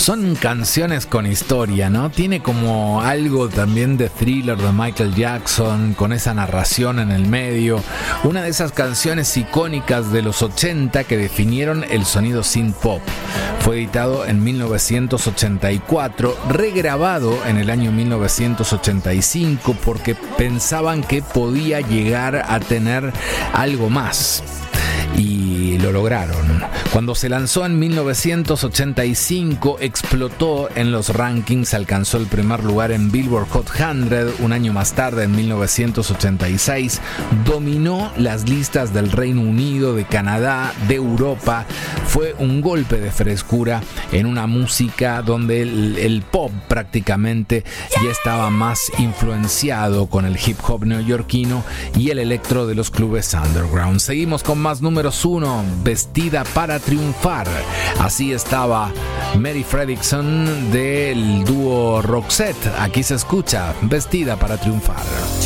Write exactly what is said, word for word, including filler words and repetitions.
Son canciones con historia, ¿no? Tiene como algo también de Thriller de Michael Jackson, con esa narración en el medio. Una de esas canciones icónicas de los ochenta que definieron el sonido synth pop. Fue editado en mil novecientos ochenta y cuatro, regrabado en el año mil novecientos ochenta y cinco porque pensaban que podía llegar a tener algo más. Y lo lograron. Cuando se lanzó en mil novecientos ochenta y cinco, explotó en los rankings, alcanzó el primer lugar en Billboard Hot cien. Un año más tarde, en mil novecientos ochenta y seis, dominó las listas del Reino Unido, de Canadá, de Europa. Fue un golpe de frescura en una música donde el, el pop prácticamente ya estaba más influenciado con el hip hop neoyorquino y el electro de los clubes underground. Seguimos con más números uno, Vestida para Triunfar. Así estaba Mary Fredriksson del dúo Roxette. Aquí se escucha Vestida para Triunfar.